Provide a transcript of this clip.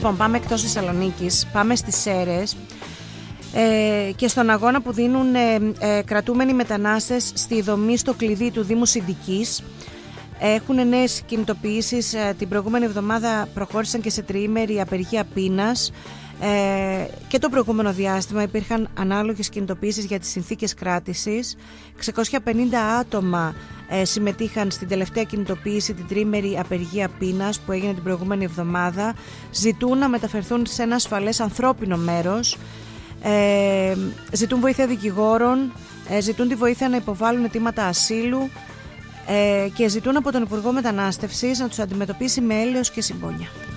Λοιπόν, πάμε εκτός Θεσσαλονίκης, πάμε στις Σέρρες και στον αγώνα που δίνουν κρατούμενοι μετανάστες στη δομή στο κλειδί του Δήμου Συνδικής. Έχουν νέες κινητοποιήσεις. Την προηγούμενη εβδομάδα προχώρησαν και σε τριήμερη απεργία πείνας. Και το προηγούμενο διάστημα υπήρχαν ανάλογες κινητοποιήσεις για τις συνθήκες κράτησης. 650 άτομα συμμετείχαν στην τελευταία κινητοποίηση, την τριήμερη απεργία πείνας που έγινε την προηγούμενη εβδομάδα. Ζητούν να μεταφερθούν σε ένα ασφαλές ανθρώπινο μέρος, ζητούν βοήθεια δικηγόρων, ζητούν τη βοήθεια να υποβάλουν αιτήματα ασύλου και ζητούν από τον Υπουργό Μετανάστευσης να τους αντιμετωπίσει με έλεος και συμπόνια.